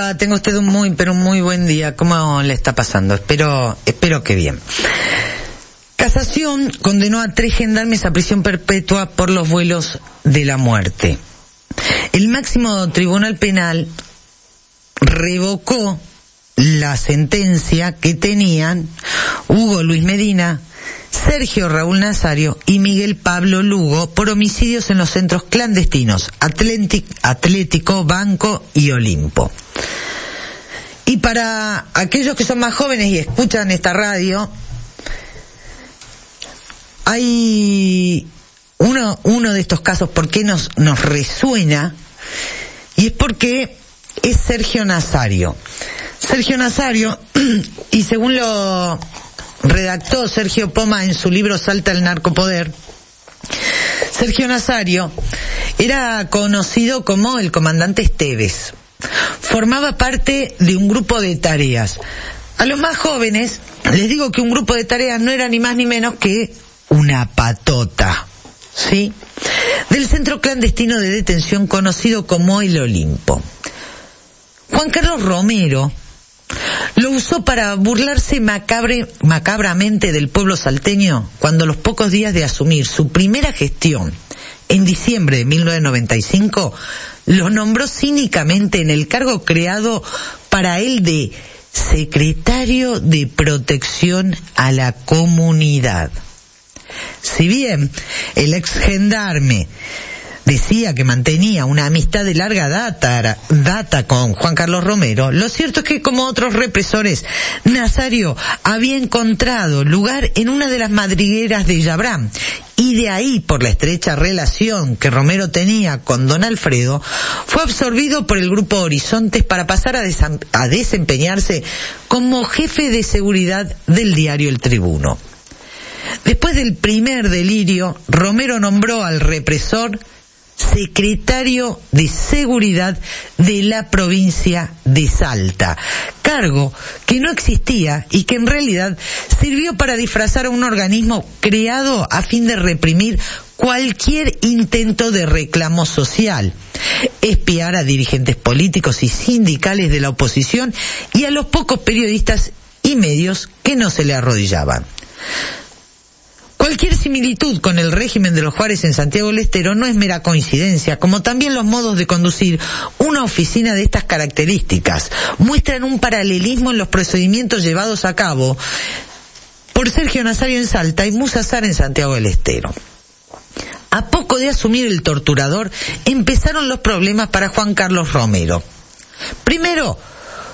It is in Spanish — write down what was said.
Hola, tengo usted un muy buen día. ¿Cómo le está pasando? Espero que bien. Casación condenó a 3 gendarmes a prisión perpetua por los vuelos de la muerte. El máximo tribunal penal revocó la sentencia que tenían Hugo Luis Medina, Sergio Raúl Nazario y Miguel Pablo Lugo por homicidios en los centros clandestinos Atlético, Banco y Olimpo. Y para aquellos que son más jóvenes y escuchan esta radio, hay uno de estos casos, ¿por qué nos resuena? Y es porque es Sergio Nazario. Sergio Nazario, y según lo redactó Sergio Poma en su libro Salta el narcopoder, Sergio Nazario era conocido como el comandante Esteves. Formaba parte de un grupo de tareas. A los más jóvenes les digo que un grupo de tareas no era ni más ni menos que una patota, ¿sí?, del centro clandestino de detención conocido como el Olimpo. Juan Carlos Romero lo usó para burlarse macabramente del pueblo salteño cuando a los pocos días de asumir su primera gestión, en diciembre de 1995, lo nombró cínicamente en el cargo creado para él de secretario de Protección a la Comunidad. Si bien el ex gendarme decía que mantenía una amistad de larga data con Juan Carlos Romero, lo cierto es que, como otros represores, Nazario había encontrado lugar en una de las madrigueras de Yabrán, y de ahí, por la estrecha relación que Romero tenía con don Alfredo, fue absorbido por el grupo Horizontes para pasar a desempeñarse como jefe de seguridad del diario El Tribuno. Después del primer delirio, Romero nombró al represor secretario de Seguridad de la provincia de Salta, cargo que no existía y que en realidad sirvió para disfrazar a un organismo creado a fin de reprimir cualquier intento de reclamo social, espiar a dirigentes políticos y sindicales de la oposición y a los pocos periodistas y medios que no se le arrodillaban. Cualquier similitud con el régimen de los Juárez en Santiago del Estero no es mera coincidencia, como también los modos de conducir una oficina de estas características muestran un paralelismo en los procedimientos llevados a cabo por Sergio Nazario en Salta y Musazar en Santiago del Estero. A poco de asumir el torturador, empezaron los problemas para Juan Carlos Romero. Primero,